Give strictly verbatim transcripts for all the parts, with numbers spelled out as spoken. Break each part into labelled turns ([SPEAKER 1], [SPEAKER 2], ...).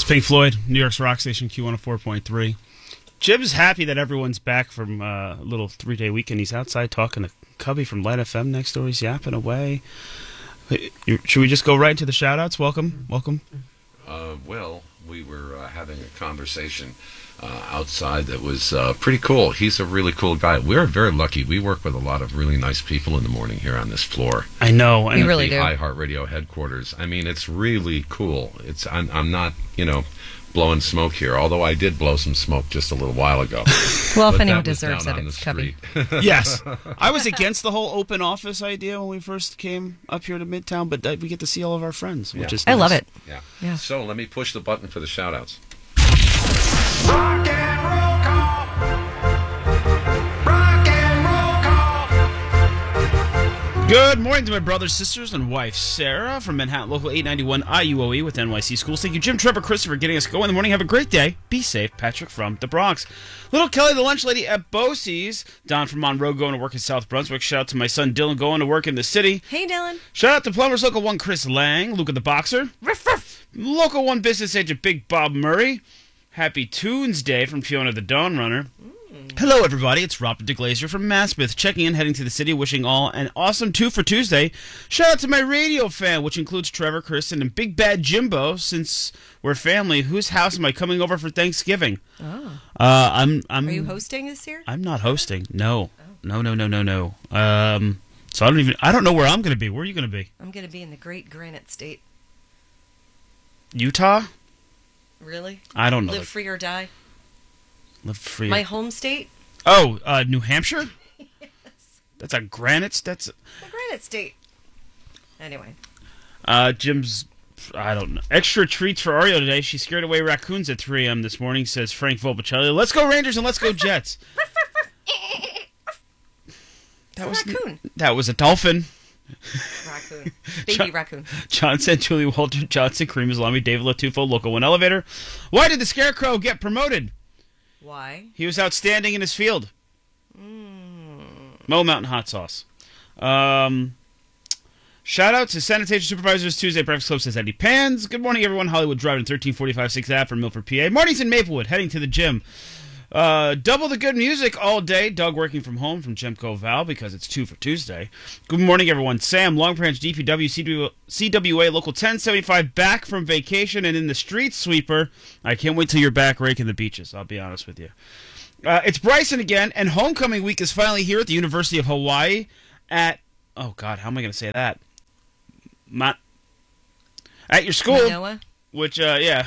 [SPEAKER 1] Pink Floyd, New York's rock station, Q one oh four point three. Jim's happy that everyone's back from uh, a little three-day weekend. He's outside talking to Cubby from Light F M next door. He's yapping away. Should we just go right into the shout-outs? Welcome. Welcome.
[SPEAKER 2] Uh, well, we were uh, having a conversation uh, outside that was uh, pretty cool. He's a really cool guy. We're very lucky. We work with a lot of really nice people in the morning here on this floor.
[SPEAKER 1] I know.
[SPEAKER 3] And we really
[SPEAKER 2] the
[SPEAKER 3] do.
[SPEAKER 2] iHeartRadio headquarters. I mean, it's really cool. It's I'm, I'm not, you know, blowing smoke here, although I did blow some smoke just a little while ago.
[SPEAKER 3] Well, if
[SPEAKER 2] But
[SPEAKER 3] anyone
[SPEAKER 2] that was
[SPEAKER 3] deserves
[SPEAKER 2] down
[SPEAKER 3] it,
[SPEAKER 2] on
[SPEAKER 3] it's
[SPEAKER 2] the
[SPEAKER 3] Cubby.
[SPEAKER 2] street.
[SPEAKER 1] Yes. I was against the whole open office idea when we first came up here to Midtown, but uh, we get to see all of our friends, which
[SPEAKER 2] Yeah.
[SPEAKER 1] is
[SPEAKER 3] I
[SPEAKER 1] nice.
[SPEAKER 3] love it.
[SPEAKER 2] Yeah.
[SPEAKER 3] Yeah.
[SPEAKER 2] So let me push the button for the shout-outs.
[SPEAKER 4] Rock and roll call. Rock and roll call.
[SPEAKER 1] Good morning to my brothers, sisters, and wife, Sarah, from Manhattan Local eight ninety-one I U O E with N Y C Schools. Thank you, Jim, Trevor, Christopher, getting us going in the morning. Have a great day. Be safe. Patrick from the Bronx. Little Kelly, the lunch lady at Bosie's. Don from Monroe going to work in South Brunswick. Shout out to my son Dylan going to work in the city.
[SPEAKER 3] Hey, Dylan.
[SPEAKER 1] Shout out to Plumbers Local one Chris Lang, Luca the Boxer. Ruff, ruff. Local one Business Agent Big Bob Murray. Happy Tunes Day from Fiona the Dawn Runner. Hello, everybody. It's Robert DeGlazier from Maspeth, checking in, heading to the city, wishing all an awesome two for Tuesday. Shout out to my radio fan, which includes Trevor, Kristen, and Big Bad Jimbo. Since we're family, whose house am I coming over for Thanksgiving?
[SPEAKER 3] Oh.
[SPEAKER 1] Uh, I'm. I'm.
[SPEAKER 3] Are you hosting this year?
[SPEAKER 1] I'm not hosting. No. No. No. No. No. No. Um. So I don't even. I don't know where I'm going to be. Where are you going to be?
[SPEAKER 3] I'm going to be in the Great Granite State.
[SPEAKER 1] Utah?
[SPEAKER 3] Really?
[SPEAKER 1] I don't know.
[SPEAKER 3] Live free or die.
[SPEAKER 1] Live free.
[SPEAKER 3] My home state?
[SPEAKER 1] Oh, uh, New Hampshire?
[SPEAKER 3] Yes.
[SPEAKER 1] That's a granite. That's
[SPEAKER 3] The Granite State. Anyway.
[SPEAKER 1] uh, Jim's. I don't know. Extra treats for Oreo today. She scared away raccoons at three a.m. this morning, says Frank Volpicelli. Let's go Rangers and let's go Jets.
[SPEAKER 3] It's a raccoon.
[SPEAKER 1] That was a dolphin.
[SPEAKER 3] Raccoon. Baby raccoon.
[SPEAKER 1] Johnson, Julie Walter, Johnson, Kareem Islami, David Latufo, Local one Elevator. Why did the Scarecrow get promoted?
[SPEAKER 3] Why?
[SPEAKER 1] He was outstanding in his field.
[SPEAKER 3] Mm.
[SPEAKER 1] Mo Mountain Hot Sauce. Um, shout out to Sanitation Supervisors Tuesday Breakfast Club, says Eddie Pans. Good morning, everyone. Hollywood driving thirteen forty-five sixth Ave from Milford, P A. Marty's in Maplewood, heading to the gym. Uh, double the good music all day. Doug working from home from Gemco Val because it's two for Tuesday. Good morning, everyone. Sam, Long Branch, D P W, C W A, Local ten seventy-five, back from vacation and in the street sweeper. I can't wait till you're back raking the beaches, I'll be honest with you. Uh, it's Bryson again, and homecoming week is finally here at the University of Hawaii at, oh God, how am I going to say that? Ma- at your school,
[SPEAKER 3] Manoa?
[SPEAKER 1] which, uh, yeah.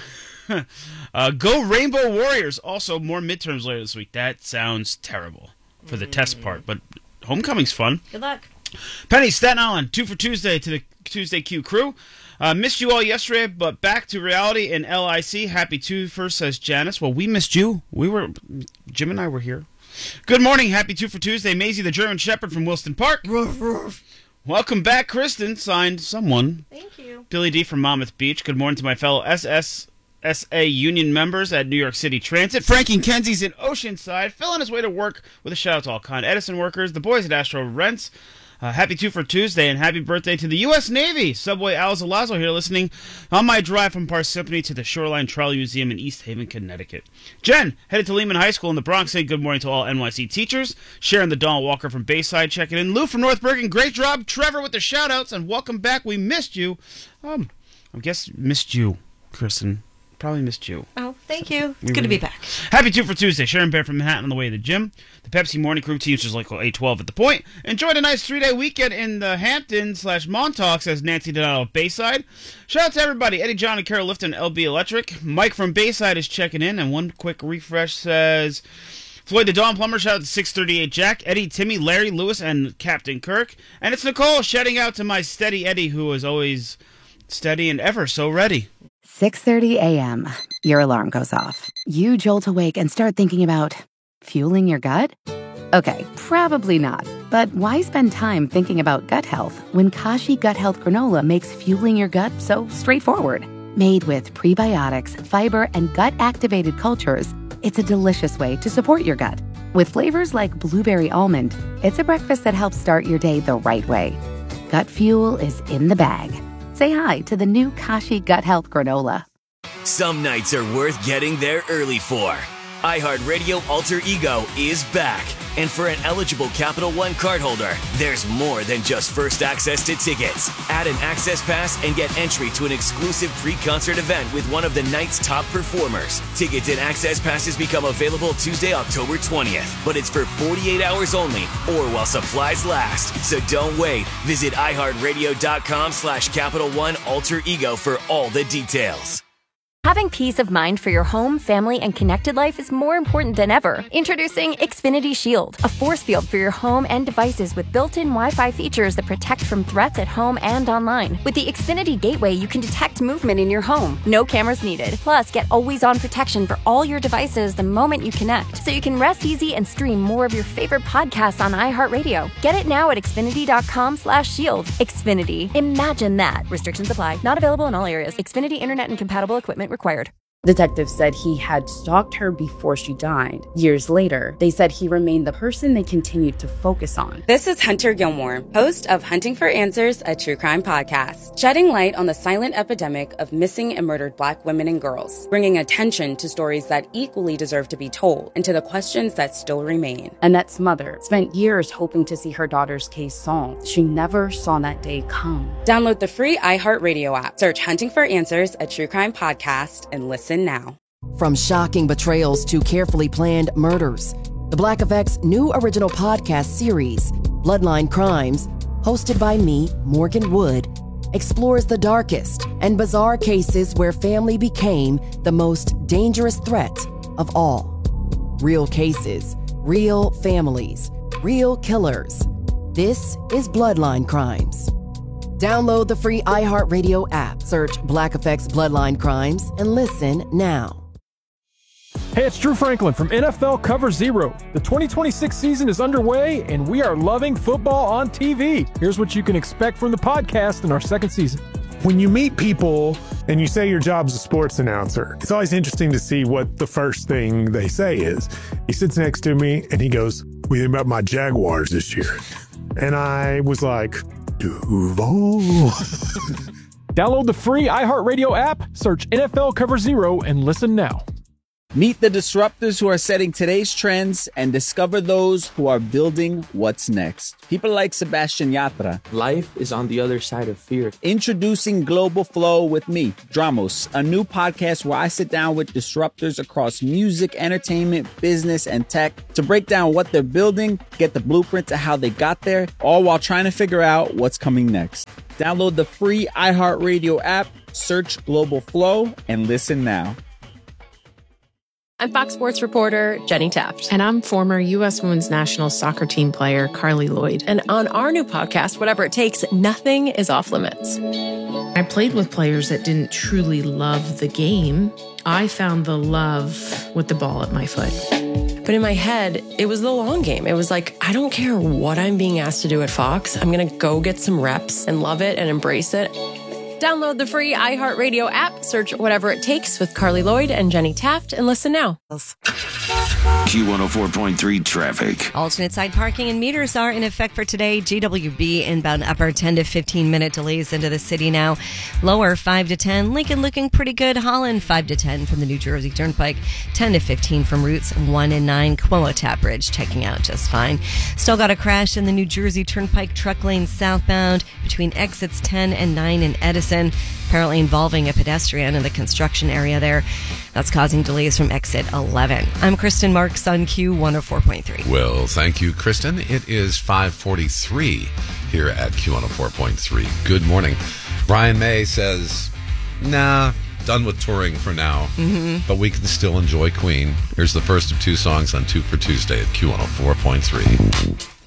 [SPEAKER 1] uh, go Rainbow Warriors. Also, more midterms later this week. That sounds terrible for the mm. test part, but homecoming's fun.
[SPEAKER 3] Good luck.
[SPEAKER 1] Penny, Staten Island, two for Tuesday to the Tuesday Q crew. Uh, missed you all yesterday, but back to reality in L I C. Happy two first, says Janice. Well, we missed you. We were, Jim and I were here. Good morning. Happy two for Tuesday. Maisie, the German Shepherd from Wilston Park.
[SPEAKER 3] Ruff, ruff.
[SPEAKER 1] Welcome back, Kristen. Signed someone.
[SPEAKER 3] Thank you.
[SPEAKER 1] Billy D from Monmouth Beach. Good morning to my fellow S S S A Union members at New York City Transit. Frankie and Kenzie's in Oceanside, filling his way to work with a shout-out to all Con Edison workers, the boys at Astro Rents. Uh, happy two for Tuesday, and happy birthday to the U S Navy. Subway Al Zalazo here listening on my drive from Parsippany to the Shoreline Trolley Museum in East Haven, Connecticut. Jen, headed to Lehman High School in the Bronx, saying good morning to all N Y C teachers. Sharon the Dawn Walker from Bayside checking in. Lou from North Bergen, great job. Trevor with the shout-outs, and welcome back. We missed you. Um, I guess missed you, Kristen. Probably missed you.
[SPEAKER 3] Oh, thank you. It's
[SPEAKER 1] We
[SPEAKER 3] good to
[SPEAKER 1] really-
[SPEAKER 3] be back.
[SPEAKER 1] Happy two for Tuesday. Sharon Bear from Manhattan on the way to the gym. The Pepsi Morning Crew teams is like eight twelve at the point. Enjoyed a nice three-day weekend in the Hampton slash Montauk, says Nancy Donato of Bayside. Shout out to everybody. Eddie, John, and Carol Lifton, L B Electric. Mike from Bayside is checking in, and one quick refresh says Floyd the Dawn Plumber. Shout out to six thirty-eight Jack, Eddie, Timmy, Larry, Lewis, and Captain Kirk. And it's Nicole shouting out to my steady Eddie, who is always steady and ever so ready.
[SPEAKER 5] six thirty a.m. Your alarm goes off. You jolt awake and start thinking about fueling your gut? Okay, probably not. But why spend time thinking about gut health when Kashi Gut Health Granola makes fueling your gut so straightforward? Made with prebiotics, fiber, and gut-activated cultures, it's a delicious way to support your gut. With flavors like blueberry almond, it's a breakfast that helps start your day the right way. Gut fuel is in the bag. Say hi to the new Kashi Gut Health Granola.
[SPEAKER 6] Some nights are worth getting there early for. iHeartRadio Alter Ego is back. And for an eligible Capital One cardholder, there's more than just first access to tickets. Add an access pass and get entry to an exclusive pre-concert event with one of the night's top performers. Tickets and access passes become available Tuesday, October twentieth, but it's for forty-eight hours only or while supplies last. So don't wait. Visit iHeartRadio.com slash Capital One Alter Ego for all the details.
[SPEAKER 7] Having peace of mind for your home, family, and connected life is more important than ever. Introducing Xfinity Shield, a force field for your home and devices with built-in Wi-Fi features that protect from threats at home and online. With the Xfinity Gateway, you can detect movement in your home. No cameras needed. Plus, get always-on protection for all your devices the moment you connect, so you can rest easy and stream more of your favorite podcasts on iHeartRadio. Get it now at Xfinity.com slash shield. Xfinity. Imagine that. Restrictions apply. Not available in all areas. Xfinity Internet and compatible equipment required.
[SPEAKER 8] Detectives said he had stalked her before she died. Years later, they said he remained the person they continued to focus on. This is Hunter Gilmore, host of Hunting for Answers, a true crime podcast, shedding light on the silent epidemic of missing and murdered Black women and girls, bringing attention to stories that equally deserve to be told and to the questions that still remain. Annette's mother spent years hoping to see her daughter's case solved. She never saw that day come. Download the free iHeartRadio app, search Hunting for Answers, a true crime podcast, and listen now.
[SPEAKER 9] From shocking betrayals to carefully planned murders, the Black Effect's new original podcast series, Bloodline Crimes, hosted by me, Morgan Wood, explores the darkest and bizarre cases where family became the most dangerous threat of all. Real cases, real families, real killers. This is Bloodline Crimes. Download the free iHeartRadio app, search Black Effect's Bloodline Crimes, and listen now.
[SPEAKER 10] Hey, it's Drew Franklin from N F L Cover Zero. The twenty twenty-six season is underway, and we are loving football on T V. Here's what you can expect from the podcast in our second season.
[SPEAKER 11] When you meet people and you say your job's a sports announcer, it's always interesting to see what the first thing they say is. He sits next to me, and he goes, "What do you think about my Jaguars this year?" And I was like, Duval.
[SPEAKER 10] Download the free iHeartRadio app, search N F L Cover Zero, and listen now.
[SPEAKER 12] Meet the disruptors who are setting today's trends and discover those who are building what's next. People like Sebastian Yatra.
[SPEAKER 13] Life is on the other side of fear.
[SPEAKER 12] Introducing Global Flow with me, Dramos, a new podcast where I sit down with disruptors across music, entertainment, business, and tech to break down what they're building, get the blueprint to how they got there, all while trying to figure out what's coming next. Download the free iHeartRadio app, search Global Flow, and listen now.
[SPEAKER 14] I'm Fox Sports reporter Jenny Taft.
[SPEAKER 15] And I'm former U S Women's National Soccer Team player Carly Lloyd.
[SPEAKER 14] And on our new podcast, Whatever It Takes, nothing is off limits.
[SPEAKER 15] I played with players that didn't truly love the game. I found the love with the ball at my foot.
[SPEAKER 14] But in my head, it was the long game. It was like, I don't care what I'm being asked to do at Fox. I'm going to go get some reps and love it and embrace it. Download the free iHeartRadio app, search Whatever It Takes with Carly Lloyd and Jenny Taft, and listen now.
[SPEAKER 16] Q one oh four point three traffic.
[SPEAKER 3] Alternate side parking and meters are in effect for today. G W B inbound upper ten to fifteen minute delays into the city now. Lower five to ten. Lincoln looking pretty good. Holland five to ten from the New Jersey Turnpike. ten to fifteen from routes one and nine. Quoa Tap Bridge checking out just fine. Still got a crash in the New Jersey Turnpike truck lane southbound between exits ten and nine in Edison. Apparently involving a pedestrian in the construction area there. That's causing delays from exit eleven. I'm Kristen Marks on Q one oh four point three.
[SPEAKER 2] Well, thank you, Kristen. It is five forty-three here at Q one oh four point three. Good morning. Brian May says, nah, done with touring for now, mm-hmm. but we can still enjoy Queen. Here's the first of two songs on Two for Tuesday at Q one oh four point three.